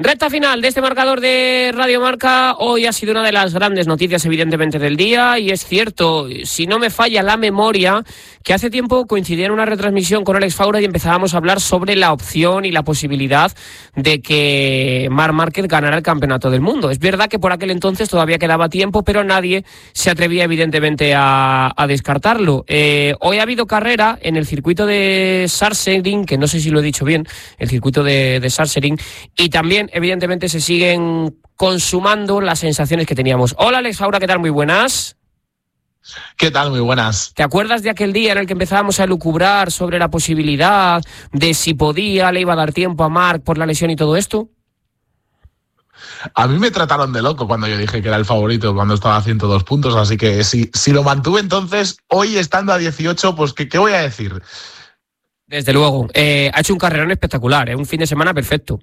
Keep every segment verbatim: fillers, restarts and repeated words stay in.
Recta final de este marcador de Radio Marca. Hoy ha sido una de las grandes noticias, evidentemente, del día. Y es cierto, si no me falla la memoria, que hace tiempo coincidía en una retransmisión con Alex Faura y empezábamos a hablar sobre la opción y la posibilidad de que Marc Márquez ganara el Campeonato del Mundo. Es verdad que por aquel entonces todavía quedaba tiempo, pero nadie se atrevía, evidentemente, a, a descartarlo. Eh, hoy ha habido carrera en el circuito de Sachsenring, que no sé si lo he dicho bien, el circuito de, de Sachsenring, y también evidentemente se siguen consumando las sensaciones que teníamos. Hola Alex Faura, ¿qué tal? Muy buenas. ¿Qué tal? Muy buenas. ¿Te acuerdas de aquel día en el que empezábamos a elucubrar sobre la posibilidad de si podía, le iba a dar tiempo a Marc por la lesión y todo esto? A mí me trataron de loco cuando yo dije que era el favorito cuando estaba a ciento dos puntos, así que si, si lo mantuve entonces, hoy estando a dieciocho, pues ¿qué, qué voy a decir? Desde luego. Eh, ha hecho un carrerón espectacular, ¿eh? Un fin de semana perfecto.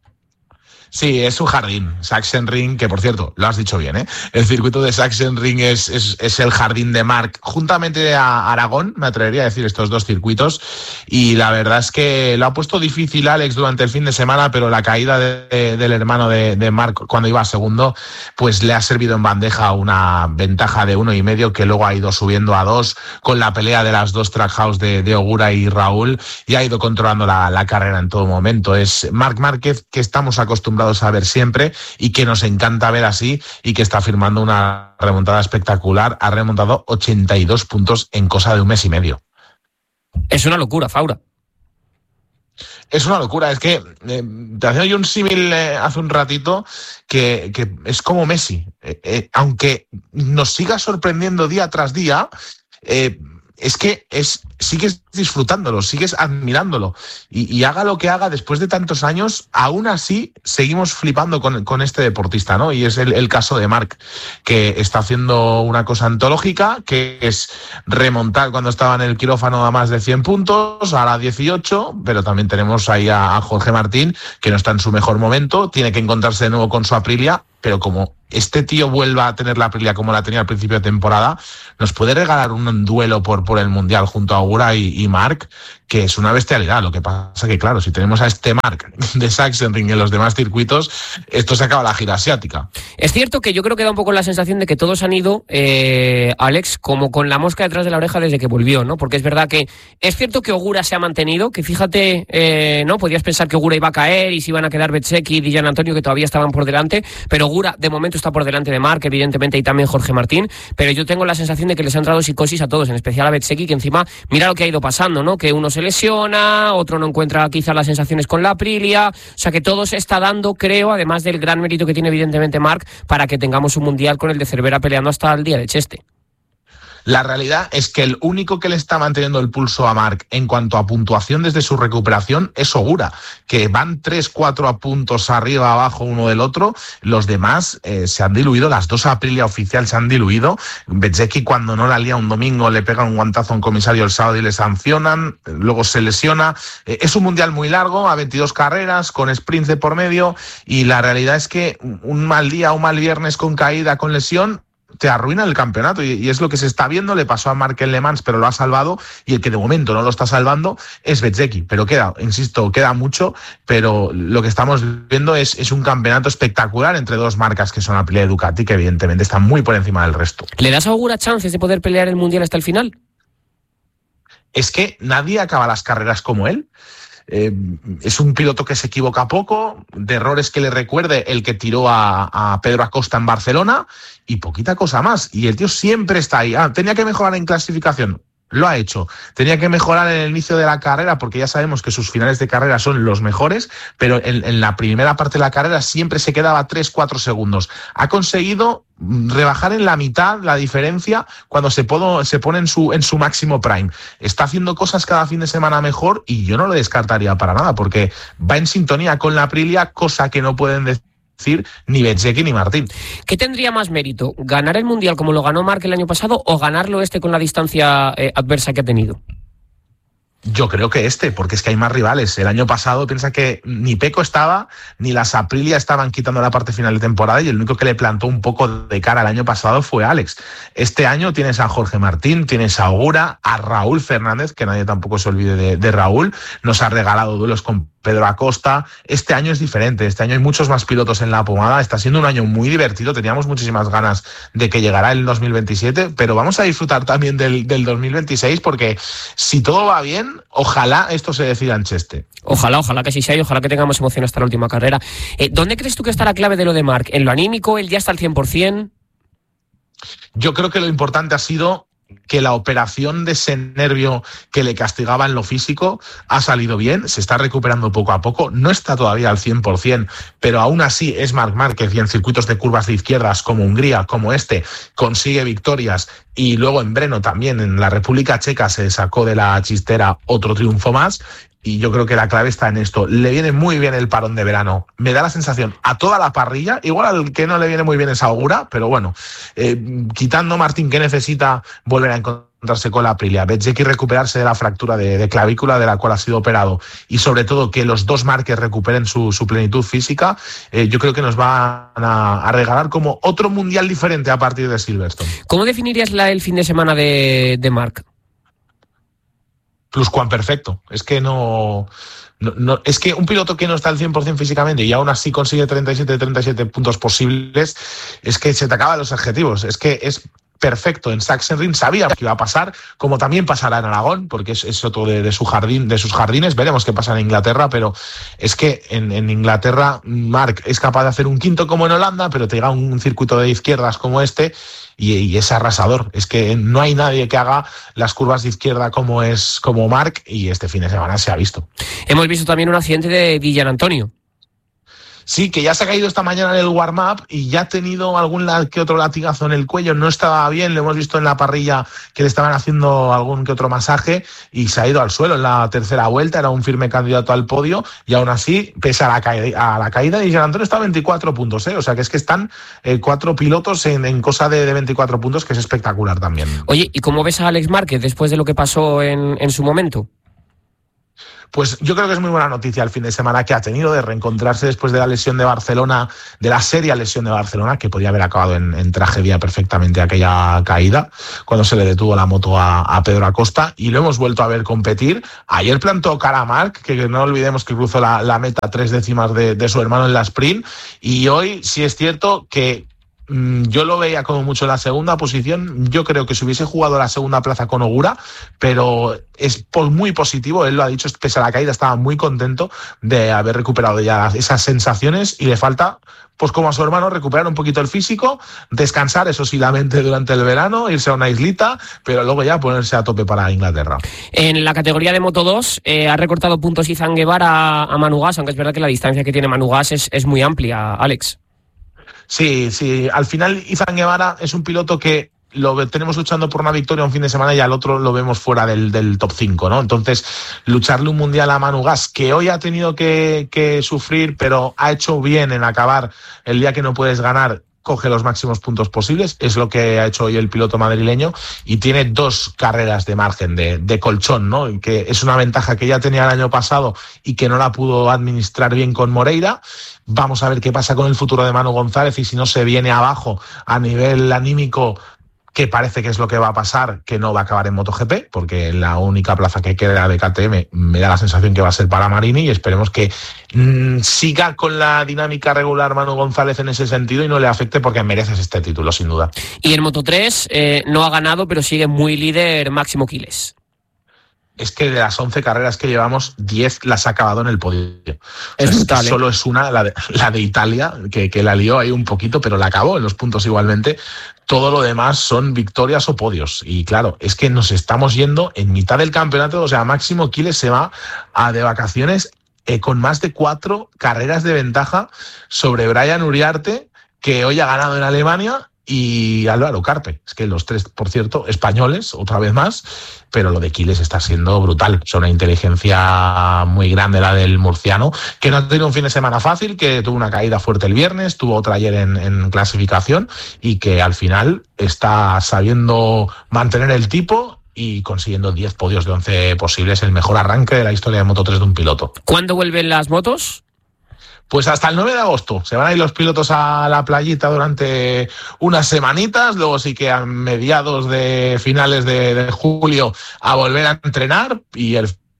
Sí, es un jardín, Sachsenring, que por cierto, lo has dicho bien, ¿eh? El circuito de Sachsenring es, es, es el jardín de Marc, juntamente a Aragón, me atrevería a decir estos dos circuitos, y la verdad es que lo ha puesto difícil Alex durante el fin de semana, pero la caída de, de, del hermano de, de Marc cuando iba a segundo, pues le ha servido en bandeja una ventaja de uno y medio que luego ha ido subiendo a dos con la pelea de las dos Trackhouse de, de Ogura y Raúl, y ha ido controlando la, la carrera en todo momento. Es Marc Márquez que estamos acostumbrados a ver siempre y que nos encanta ver así y que está firmando una remontada espectacular. Ha remontado ochenta y dos puntos en cosa de un mes y medio. Es una locura, Faura. Es una locura, es que eh, te hacía yo un símil eh, hace un ratito que, que es como Messi. Eh, eh, aunque nos siga sorprendiendo día tras día, eh, es que es, sigues disfrutándolo, sigues admirándolo. Y, y haga lo que haga después de tantos años, aún así seguimos flipando con, con este deportista, ¿no? Y es el, el caso de Marc, que está haciendo una cosa antológica, que es remontar cuando estaba en el quirófano a más de cien puntos, ahora a dieciocho, pero también tenemos ahí a, a Jorge Martín, que no está en su mejor momento, tiene que encontrarse de nuevo con su Aprilia, pero como este tío vuelva a tener la Aprilia como la tenía al principio de temporada, nos puede regalar un duelo por, por el Mundial junto a Ogura y, y Marc, que es una bestialidad. Lo que pasa que, claro, si tenemos a este Marc de Sachsenring en los demás circuitos, esto se acaba la gira asiática. Es cierto que yo creo que da un poco la sensación de que todos han ido, eh, Alex, como con la mosca detrás de la oreja desde que volvió, ¿no? Porque es verdad que es cierto que Ogura se ha mantenido, que fíjate, eh, ¿no? Podías pensar que Ogura iba a caer y se iban a quedar Bezzecchi y Gian Antonio, que todavía estaban por delante, pero Ogura de momento está por delante de Marc, evidentemente, y también Jorge Martín, pero yo tengo la sensación de que les ha entrado psicosis a todos, en especial a Bezzecchi, que encima, mira lo que ha ido pasando, ¿no? Que uno se lesiona, otro no encuentra quizá las sensaciones con la Aprilia, o sea que todo se está dando, creo, además del gran mérito que tiene evidentemente Marc, para que tengamos un Mundial con el de Cervera peleando hasta el día de Cheste. La realidad es que el único que le está manteniendo el pulso a Marc en cuanto a puntuación desde su recuperación es Ogura, que van tres, cuatro puntos arriba, abajo uno del otro. Los demás eh, se han diluido, las dos Aprilia oficial se han diluido. Bezzecchi cuando no la lía un domingo le pega un guantazo a un comisario el sábado y le sancionan, luego se lesiona. Eh, es un mundial muy largo, a veintidós carreras, con sprints de por medio, y la realidad es que un mal día, un mal viernes con caída, con lesión, te arruina el campeonato, y, y es lo que se está viendo. Le pasó a Marc en Le Mans, pero lo ha salvado, y el que de momento no lo está salvando es Bezzecchi, pero queda, insisto, queda mucho, pero lo que estamos viendo es, es un campeonato espectacular entre dos marcas que son Aprilia y Ducati, que evidentemente están muy por encima del resto. ¿Le das a Ogura chances de poder pelear el Mundial hasta el final? Es que nadie acaba las carreras como él. Eh, es un piloto que se equivoca poco, de errores que le recuerde el que tiró a, a Pedro Acosta en Barcelona, y poquita cosa más. Y el tío siempre está ahí. Ah, tenía que mejorar en clasificación. Lo ha hecho. Tenía que mejorar en el inicio de la carrera, porque ya sabemos que sus finales de carrera son los mejores, pero en, en la primera parte de la carrera siempre se quedaba tres cuatro segundos. Ha conseguido rebajar en la mitad la diferencia cuando se, puedo, se pone en su, en su máximo prime. Está haciendo cosas cada fin de semana mejor, y yo no lo descartaría para nada, porque va en sintonía con la Aprilia, cosa que no pueden decir decir ni Bezzecchi ni Martín. ¿Qué tendría más mérito? ¿Ganar el Mundial como lo ganó Marc el año pasado, o ganarlo este con la distancia eh, adversa que ha tenido? Yo creo que este, porque es que hay más rivales. El año pasado piensa que ni Pecco estaba, ni las Aprilia estaban quitando la parte final de temporada, y el único que le plantó un poco de cara el año pasado fue Alex. Este año tienes a Jorge Martín, tienes a Ogura, a Raúl Fernández, que nadie tampoco se olvide de, de Raúl. Nos ha regalado duelos con Pedro Acosta. Este año es diferente, este año hay muchos más pilotos en la pomada, está siendo un año muy divertido, teníamos muchísimas ganas de que llegara el dos mil veintisiete, pero vamos a disfrutar también del, del dos mil veintiséis, porque si todo va bien, ojalá esto se decida en Cheste. Ojalá, ojalá que sí sea y ojalá que tengamos emoción hasta la última carrera. Eh, ¿Dónde crees tú que está la clave de lo de Marc? ¿En lo anímico? ¿Él ya está al cien por ciento? Yo creo que lo importante ha sido que la operación de ese nervio que le castigaba en lo físico ha salido bien, se está recuperando poco a poco, no está todavía al cien por ciento, pero aún así es Marc Márquez y en circuitos de curvas de izquierdas como Hungría, como este, consigue victorias y luego en Brno también, en la República Checa se sacó de la chistera otro triunfo más. Y yo creo que la clave está en esto. Le viene muy bien el parón de verano. Me da la sensación a toda la parrilla, igual al que no le viene muy bien es Augura, pero bueno, eh, quitando Martín, que necesita volver a encontrarse con la Aprilia, Bezzecchi recuperarse de la fractura de, de clavícula de la cual ha sido operado y sobre todo que los dos Márquez recuperen su, su plenitud física, eh, yo creo que nos van a, a regalar como otro mundial diferente a partir de Silverstone. ¿Cómo definirías la, el fin de semana de, de Marc? Pluscuamperfecto. Es que no, no, no. Es que un piloto que no está al cien por ciento físicamente y aún así consigue treinta y siete de treinta y siete puntos posibles, es que se te acaban los adjetivos. Es que es perfecto. En Sachsenring sabía que iba a pasar, como también pasará en Aragón, porque es, es otro de, de su jardín, de sus jardines. Veremos qué pasa en Inglaterra, pero es que en, en Inglaterra Marc es capaz de hacer un quinto como en Holanda, pero te llega un circuito de izquierdas como este y, y es arrasador. Es que no hay nadie que haga las curvas de izquierda como es como Marc, y este fin de semana se ha visto. Hemos visto también un accidente de Guillán Antonio. Sí, que ya se ha caído esta mañana en el warm-up y ya ha tenido algún que otro latigazo en el cuello, no estaba bien, lo hemos visto en la parrilla que le estaban haciendo algún que otro masaje y se ha ido al suelo en la tercera vuelta, era un firme candidato al podio y aún así, pese a la, caída, a la caída, y Jean Antonio está a veinticuatro puntos, ¿eh? O sea que es que están eh, cuatro pilotos en, en cosa de, de veinticuatro puntos, que es espectacular también. Oye, ¿y cómo ves a Alex Márquez después de lo que pasó en, en su momento? Pues yo creo que es muy buena noticia el fin de semana que ha tenido de reencontrarse después de la lesión de Barcelona, de la seria lesión de Barcelona, que podía haber acabado en, en tragedia perfectamente aquella caída, cuando se le detuvo la moto a, a Pedro Acosta, y lo hemos vuelto a ver competir. Ayer plantó cara a Marc, que no olvidemos que cruzó la, la meta tres décimas de, de su hermano en la sprint, y hoy sí es cierto que yo lo veía como mucho en la segunda posición. Yo creo que si hubiese jugado la segunda plaza con Ogura, pero es muy positivo, él lo ha dicho, pese a la caída estaba muy contento de haber recuperado ya esas sensaciones y le falta, pues como a su hermano, recuperar un poquito el físico, descansar, eso sí, la mente durante el verano, irse a una islita, pero luego ya ponerse a tope para Inglaterra. En la categoría de Moto dos eh, ha recortado puntos Izan Guevara a, a Manu Gas, aunque es verdad que la distancia que tiene Manu Gas es, es muy amplia, Alex. Sí, sí. Al final, Izan Guevara es un piloto que lo tenemos luchando por una victoria un fin de semana y al otro lo vemos fuera del, del top cinco, ¿no? Entonces, lucharle un mundial a Manu Gas, que hoy ha tenido que, que sufrir, pero ha hecho bien en acabar el día que no puedes ganar, coge los máximos puntos posibles, es lo que ha hecho hoy el piloto madrileño y tiene dos carreras de margen, de, de colchón, ¿no? Que es una ventaja que ya tenía el año pasado y que no la pudo administrar bien con Moreira. Vamos a ver qué pasa con el futuro de Manu González y si no se viene abajo a nivel anímico, que parece que es lo que va a pasar, que no va a acabar en MotoGP, porque la única plaza que queda de K T M me da la sensación que va a ser para Marini, y esperemos que mmm, siga con la dinámica regular Manu González en ese sentido y no le afecte, porque mereces este título, sin duda. Y en Moto tres eh, no ha ganado, pero sigue muy líder Máximo Quiles. Es que de las once carreras que llevamos, diez las ha acabado en el podio. Es o sea, brutal, es solo ¿eh? es una, la de, la de Italia, que, que la lió ahí un poquito, pero la acabó en los puntos igualmente. Todo lo demás son victorias o podios. Y claro, es que nos estamos yendo en mitad del campeonato. O sea, Máximo Quiles se va a de vacaciones eh, con más de cuatro carreras de ventaja sobre Brian Uriarte, que hoy ha ganado en Alemania, y Álvaro Carpe. Es que los tres, por cierto, españoles, otra vez más, pero lo de Quiles está siendo brutal. Es una inteligencia muy grande la del murciano, que no ha tenido un fin de semana fácil, que tuvo una caída fuerte el viernes, tuvo otra ayer en, en clasificación, y que al final está sabiendo mantener el tipo y consiguiendo diez podios de once posibles, el mejor arranque de la historia de Moto tres de un piloto. ¿Cuándo vuelven las motos? Pues hasta el nueve de agosto. Se van a ir los pilotos a la playita durante unas semanitas, luego sí que a mediados de finales de, de julio a volver a entrenar, y el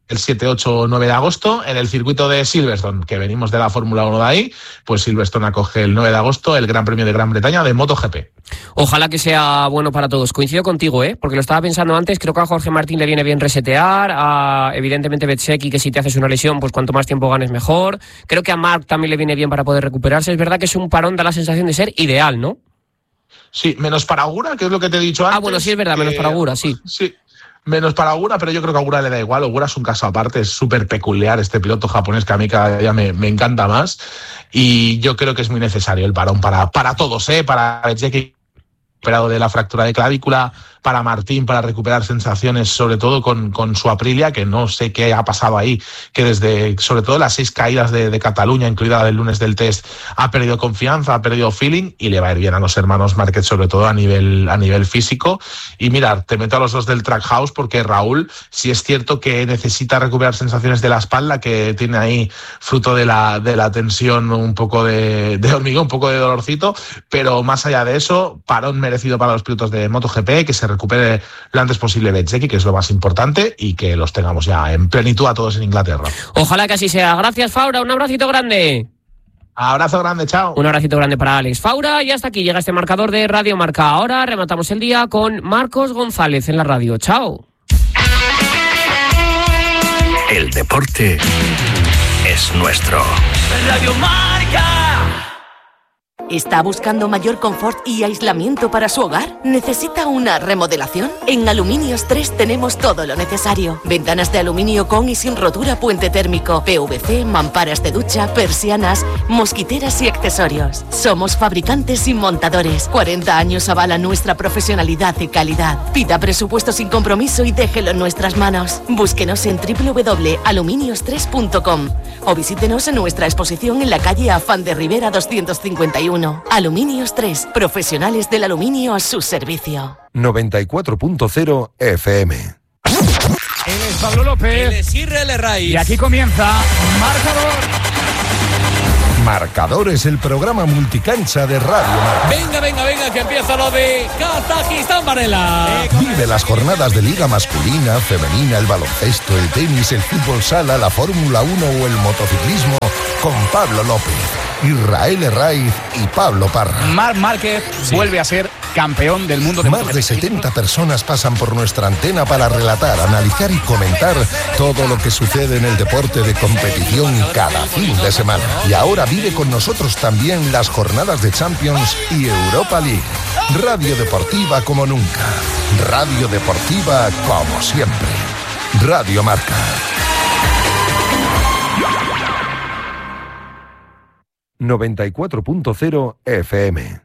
el siete, ocho, nueve de agosto en el circuito de Silverstone, que venimos de la Fórmula uno de ahí, pues Silverstone acoge el nueve de agosto el Gran Premio de Gran Bretaña de MotoGP. Ojalá que sea bueno para todos. Coincido contigo, ¿eh? Porque lo estaba pensando antes, creo que a Jorge Martín le viene bien resetear, a evidentemente Bezzecchi, que si te haces una lesión, pues cuanto más tiempo ganes mejor. Creo que a Marc también le viene bien para poder recuperarse. Es verdad que es un parón, da la sensación de ser ideal, ¿no? Sí, menos para Agura, que es lo que te he dicho antes. Ah, bueno, sí, es verdad, que... menos para Agura, sí. Sí. Menos para Agura, pero yo creo que a Agura le da igual. Agura es un caso aparte, es súper peculiar este piloto japonés que a mí cada día me, me encanta más. Y yo creo que es muy necesario el parón para, para todos, ¿eh? Para Bezzecchi, recuperado de la fractura de clavícula, para Martín, para recuperar sensaciones, sobre todo con, con su Aprilia, que no sé qué ha pasado ahí, que desde, sobre todo las seis caídas de, de Cataluña, incluida la del lunes del test, ha perdido confianza, ha perdido feeling, y le va a ir bien a los hermanos Márquez, sobre todo a nivel, a nivel físico. Y mira, te meto a los dos del Trackhouse, porque Raúl, sí es cierto que necesita recuperar sensaciones de la espalda, que tiene ahí, fruto de la, de la tensión, un poco de, de hormigón, un poco de dolorcito, pero más allá de eso, parón merecido para los pilotos de MotoGP, que se recupere lo antes posible Bezzecchi, que es lo más importante, y que los tengamos ya en plenitud a todos en Inglaterra. Ojalá que así sea. Gracias, Faura. Un abracito grande. Abrazo grande, chao. Un abracito grande para Alex Faura. Y hasta aquí llega este marcador de Radio Marca. Ahora rematamos el día con Marcos González en la radio. Chao. El deporte es nuestro. Radio Marca. ¿Está buscando mayor confort y aislamiento para su hogar? ¿Necesita una remodelación? En Aluminios tres tenemos todo lo necesario. Ventanas de aluminio con y sin rotura, puente térmico, P V C, mamparas de ducha, persianas, mosquiteras y accesorios. Somos fabricantes y montadores. cuarenta años avalan nuestra profesionalidad y calidad. Pida presupuesto sin compromiso y déjelo en nuestras manos. Búsquenos en doble u doble u doble u punto aluminios tres punto com o visítenos en nuestra exposición en la calle Afán de Rivera doscientos cincuenta y uno. Aluminios tres, profesionales del aluminio a su servicio. noventa y cuatro punto cero F M. Él es Pablo López. Él es Israel Raiz. Y aquí comienza Marcador. Marcador es el programa multicancha de Radio Marca. Venga, venga, venga, que empieza lo de Kazajistán, Varela. Vive las jornadas de Liga masculina, femenina, el baloncesto, el tenis, el fútbol sala, la Fórmula uno o el motociclismo con Pablo López, Israel Raiz y Pablo Parra. Marc Márquez sí. vuelve a ser campeón del mundo de Más de setenta personas pasan por nuestra antena para relatar, analizar y comentar todo lo que sucede en el deporte de competición cada fin de semana. Y ahora vive con nosotros también las jornadas de Champions y Europa League. Radio Deportiva como nunca. Radio Deportiva como siempre. Radio Marca. noventa y cuatro punto cero F M.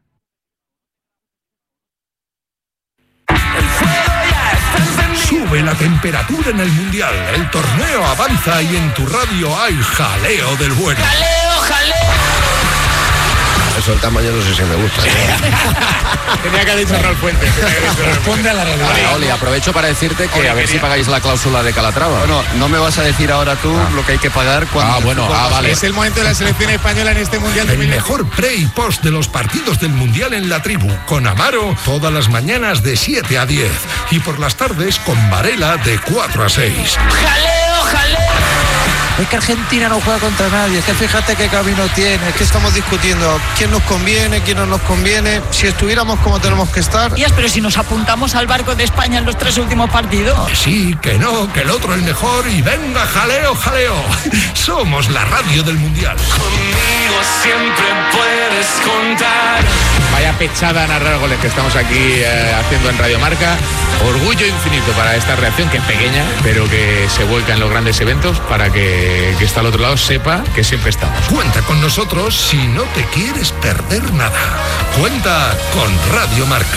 Sube la temperatura en el Mundial. El torneo avanza y en tu radio hay jaleo del bueno. ¡Jaleo, jaleo! Eso el tamaño no sé si me gusta. Tenía que haber dicho Raúl Fuentes. Responde a la realidad. Vale, Oli, aprovecho para decirte que Oli, a ver quería... si pagáis la cláusula de Calatrava. Bueno, no me vas a decir ahora tú ah. lo que hay que pagar cuando... Ah, bueno, ah, vale. Es el momento de la selección española en este Mundial. El mejor pre y post de los partidos del Mundial en la tribu. Con Amaro, todas las mañanas de siete a diez. Y por las tardes con Varela de cuatro a seis. ¡Jaleo, jaleo! Es que Argentina no juega contra nadie, es que fíjate qué camino tiene, es que estamos discutiendo quién nos conviene, quién no nos conviene, si estuviéramos como tenemos que estar. Díaz, pero si nos apuntamos al barco de España en los tres últimos partidos. Que sí, que no, que el otro es mejor y venga, jaleo, jaleo. Somos la radio del Mundial. Conmigo siempre puedes contar. Vaya pechada a narrar goles que estamos aquí eh, haciendo en Radio Marca. Orgullo infinito para esta reacción, que es pequeña, pero que se vuelca en los grandes eventos para que, que está al otro lado sepa que siempre estamos. Cuenta con nosotros si no te quieres perder nada. Cuenta con Radio Marca.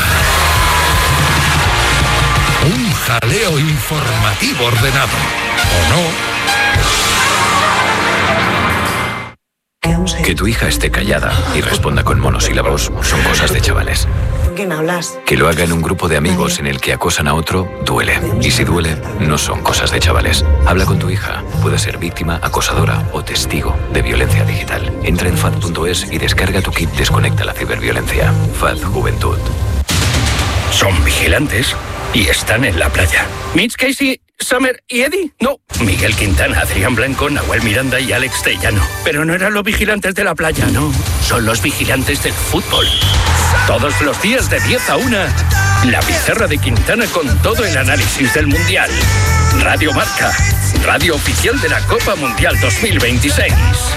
Un jaleo informativo ordenado. ¿O no? Que tu hija esté callada y responda con monosílabos son cosas de chavales. ¿Con quién hablas? Que lo haga en un grupo de amigos en el que acosan a otro, duele. Y si duele, no son cosas de chavales. Habla con tu hija. Puede ser víctima, acosadora o testigo de violencia digital. Entra en F A D punto es y descarga tu kit Desconecta la ciberviolencia. F A D Juventud. Son vigilantes y están en la playa. Mitch Casey Summer y Eddie? No. Miguel Quintana, Adrián Blanco, Nahuel Miranda y Alex Tellano. Pero no eran los vigilantes de la playa, no. Son los vigilantes del fútbol. Todos los días de diez a una, la pizarra de Quintana con todo el análisis del Mundial. Radio Marca, radio oficial de la Copa Mundial dos mil veintiséis.